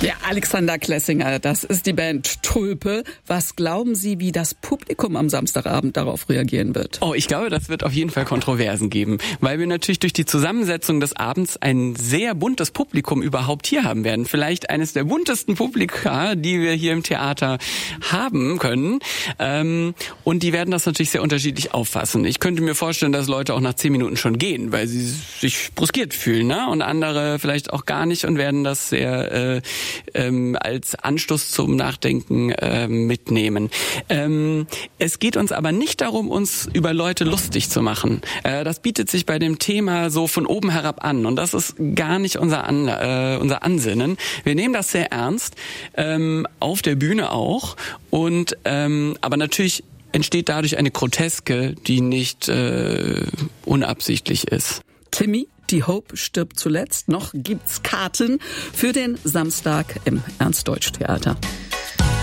Ja, Alexander Klessinger, das ist die Band Tulpe. Was glauben Sie, wie das Publikum am Samstagabend darauf reagieren wird? Oh, ich glaube, das wird auf jeden Fall Kontroversen geben, weil wir natürlich durch die Zusammensetzung des Abends ein sehr buntes Publikum überhaupt hier haben werden. Vielleicht eines der buntesten Publika, die wir hier im Theater haben können. Und die werden das natürlich sehr unterschiedlich auffassen. Ich könnte mir vorstellen, dass Leute auch nach 10 Minuten schon gehen, weil sie sich brüskiert fühlen, ne? Und andere vielleicht auch gar nicht und werden das sehr als Anstoß zum Nachdenken mitnehmen. Es geht uns aber nicht darum, uns über Leute lustig zu machen. Das bietet sich bei dem Thema so von oben herab an und das ist gar nicht unser Ansinnen. Wir nehmen das sehr ernst, auf der Bühne auch und aber natürlich entsteht dadurch eine Groteske, die nicht unabsichtlich ist. Timmy, die Hope stirbt zuletzt. Noch gibt's Karten für den Samstag im Ernst-Deutsch-Theater.